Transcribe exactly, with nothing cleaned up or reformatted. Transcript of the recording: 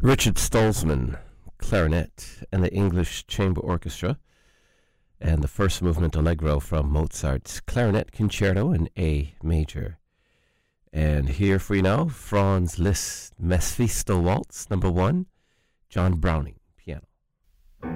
Richard Stolzman, clarinet, and the English Chamber Orchestra, and the first movement Allegro from Mozart's Clarinet Concerto in A major. And here for you now, Franz Liszt Mephisto Waltz, number one, John Browning.